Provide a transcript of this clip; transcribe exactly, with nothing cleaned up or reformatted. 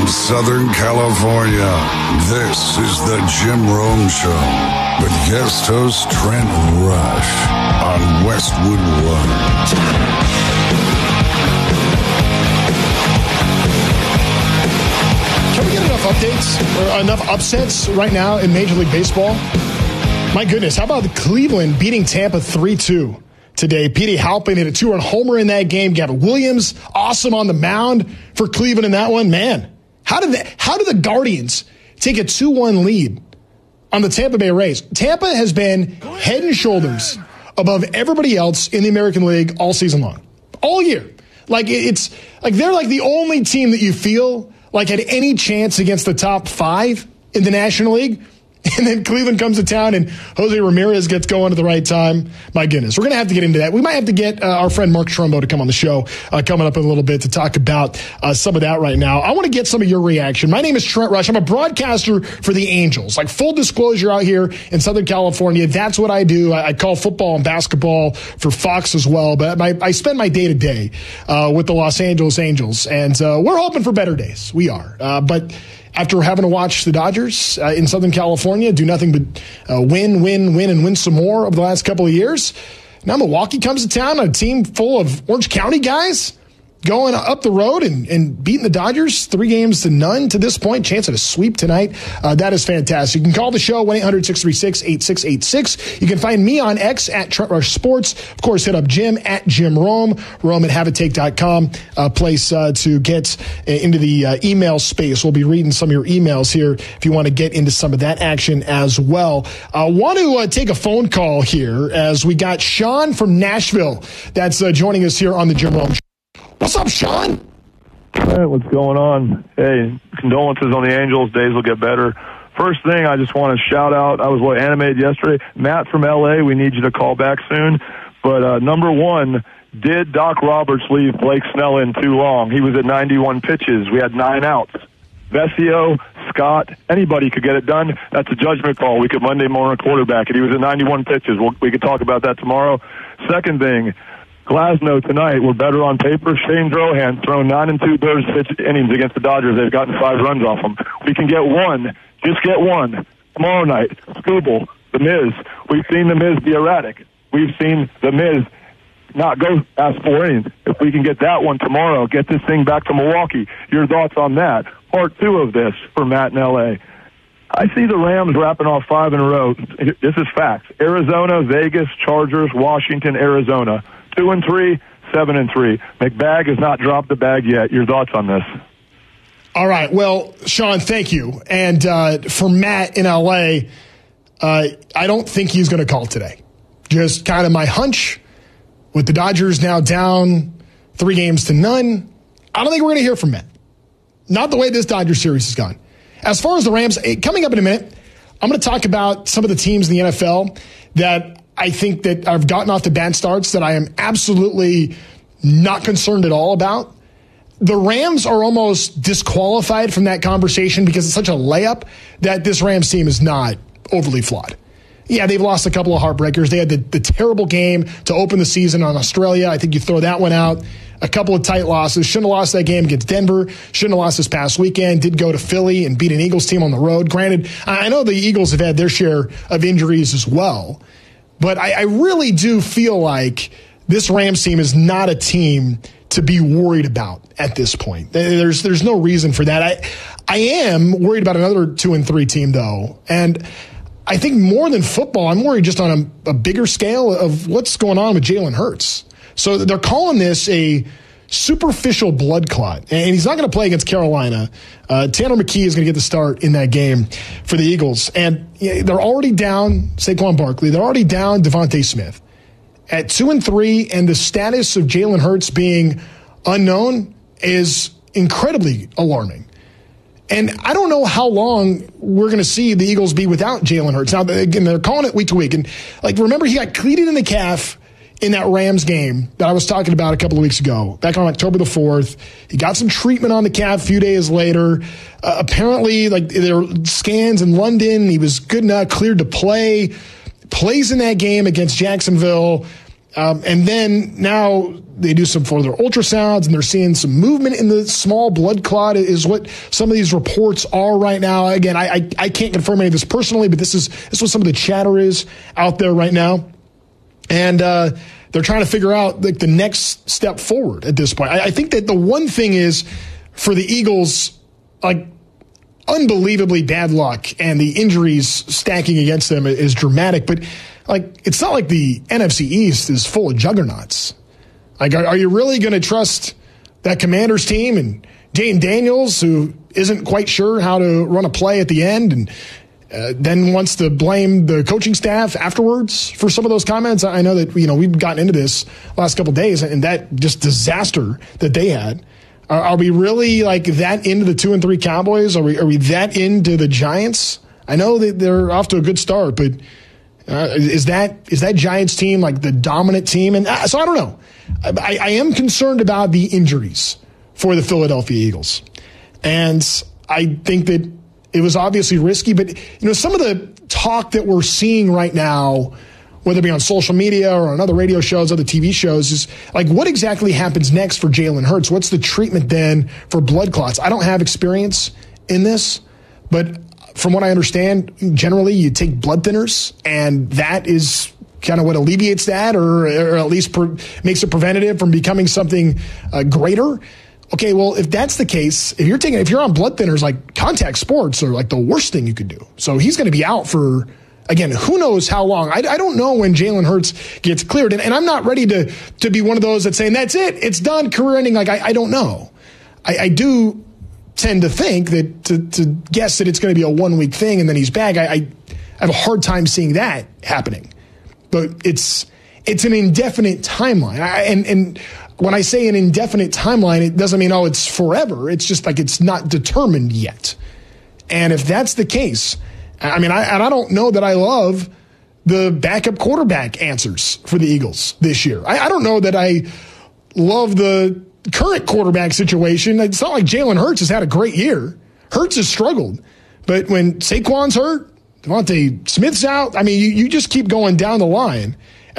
Southern California, this is the Jim Rome Show with guest host Trent Rush on Westwood One. Can we get enough updates or enough upsets right now in Major League Baseball? My goodness, how about Cleveland beating Tampa three two today? Petey Halpin hit a two-run homer in that game. Gavin Williams, awesome on the mound for Cleveland in that one. Man, how did the, how did the Guardians take a two one lead on the Tampa Bay Rays? Tampa has been head and shoulders above everybody else in the American League all season long, all year. Like it's like they're like the only team that you feel like had any chance against the top five in the National League. And then Cleveland comes to town and Jose Ramirez gets going at the right time. My goodness, we're going to have to get into that. We might have to get uh, our friend Mark Trumbo to come on the show uh, coming up in a little bit to talk about uh, some of that right now. I want to get some of your reaction. My name is Trent Rush. I'm a broadcaster for the Angels. Like full disclosure out here in Southern California, that's what I do. I, I call football and basketball for Fox as well. But my, I spend my day to day with the Los Angeles Angels. And uh, we're hoping for better days. We are. Uh, but after having to watch the Dodgers uh, in Southern California do nothing but uh, win, win, win, and win some more over the last couple of years, now Milwaukee comes to town, a team full of Orange County guys going up the road and, and beating the Dodgers three games to none to this point. Chance at a sweep tonight. Uh, that is fantastic. You can call the show one eight hundred six three six eight six eight six. You can find me on X at Trent Rush Sports. Of course, hit up Jim at Jim Rome, Rome at have a take dot com, uh, place uh, to get uh, into the uh, email space. We'll be reading some of your emails here if you want to get into some of that action as well. I uh, want to uh, take a phone call here as we got Sean from Nashville that's uh, joining us here on the Jim Rome Show. What's up, Sean? Hey, what's going on? Hey, condolences on the Angels. Days will get better. First thing, I just want to shout out, I was what, animated yesterday. Matt from L A, we need you to call back soon. But uh, number one, did Doc Roberts leave Blake Snell in too long? He was at ninety-one pitches. We had nine outs. Vesio, Scott, anybody could get it done. That's a judgment call. We could Monday morning quarterback it. He was at ninety-one pitches. We'll, we could talk about that tomorrow. Second thing, Glasnow tonight, we're better on paper. Shane Drohan thrown nine and two thirds pitch innings against the Dodgers. They've gotten five runs off them. We can get one. Just get one. Tomorrow night, Scooble, The Miz. We've seen The Miz be erratic. We've seen The Miz not go past four innings. If we can get that one tomorrow, get this thing back to Milwaukee. Your thoughts on that? Part two of this for Matt in L A. I see the Rams wrapping off five in a row. This is facts. Arizona, Vegas, Chargers, Washington, Arizona. Two and three, seven and three. McBag has not dropped the bag yet. Your thoughts on this? All right. Well, Sean, thank you. And uh, for Matt in L A, uh, I don't think he's going to call today. Just kind of my hunch with the Dodgers now down three games to none. I don't think we're going to hear from Matt. Not the way this Dodgers series has gone. As far as the Rams, coming up in a minute, I'm going to talk about some of the teams in the N F L that I think that I've gotten off to bad starts that I am absolutely not concerned at all about. The Rams are almost disqualified from that conversation because it's such a layup that this Rams team is not overly flawed. Yeah, they've lost a couple of heartbreakers. They had the, the terrible game to open the season on Australia. I think you throw that one out. A couple of tight losses. Shouldn't have lost that game against Denver. Shouldn't have lost this past weekend. Did go to Philly and beat an Eagles team on the road. Granted, I know the Eagles have had their share of injuries as well. But I, I really do feel like this Rams team is not a team to be worried about at this point. There's there's no reason for that. I I am worried about another two and three team though, and I think more than football, I'm worried just on a, a bigger scale of what's going on with Jalen Hurts. So they're calling this a superficial blood clot, and he's not going to play against Carolina. Uh, Tanner McKee is going to get the start in that game for the Eagles, and you know, they're already down Saquon Barkley. They're already down Devontae Smith at two and three, and the status of Jalen Hurts being unknown is incredibly alarming. And I don't know how long we're going to see the Eagles be without Jalen Hurts. Now, again, they're calling it week to week, and like remember he got cleated in the calf in that Rams game that I was talking about a couple of weeks ago, back on October the fourth. He got some treatment on the calf a few days later. Uh, apparently, like there were scans in London. He was good enough, cleared to play. Plays in that game against Jacksonville. Um, and then now they do some further ultrasounds, and they're seeing some movement in the small blood clot is what some of these reports are right now. Again, I, I, I can't confirm any of this personally, but this is, this is what some of the chatter is out there right now. And uh, they're trying to figure out like the next step forward at this point. I, I think that the one thing is for the Eagles, like, unbelievably bad luck, and the injuries stacking against them is dramatic. But like, it's not like the N F C East is full of juggernauts. Like, are, are you really going to trust that Commanders team and Dayton Daniels, who isn't quite sure how to run a play at the end, and uh, then wants to blame the coaching staff afterwards for some of those comments? I know that, you know, we've gotten into this last couple of days, and that just disaster that they had. Are, are we really like that into the two and three Cowboys? Are we are we that into the Giants? I know that they're off to a good start, but uh, is that is that Giants team like the dominant team? And uh, so I don't know. I, I am concerned about the injuries for the Philadelphia Eagles, and I think that it was obviously risky. But you know, some of the talk that we're seeing right now, whether it be on social media or on other radio shows, other T V shows, is like, what exactly happens next for Jalen Hurts? What's the treatment then for blood clots? I don't have experience in this, but from what I understand, generally you take blood thinners, and that is kind of what alleviates that, or, or at least per, makes it preventative from becoming something uh, greater. Okay, well, if that's the case, if you're taking, if you're on blood thinners, like, contact sports are like the worst thing you could do. So he's going to be out for, again, who knows how long. I, I don't know when Jalen Hurts gets cleared. And, and I'm not ready to to be one of those that's saying, that's it, it's done, career ending. Like, I, I don't know. I, I do tend to think that, to, to guess that it's going to be a one-week thing and then he's back, I, I have a hard time seeing that happening. But it's it's an indefinite timeline. I, and, and when I say an indefinite timeline, it doesn't mean, oh, it's forever. It's just like it's not determined yet. And if that's the case, I mean, I, and I don't know that I love the backup quarterback answers for the Eagles this year. I, I don't know that I love the current quarterback situation. It's not like Jalen Hurts has had a great year. Hurts has struggled. But when Saquon's hurt, Devontae Smith's out, I mean, you, you just keep going down the line.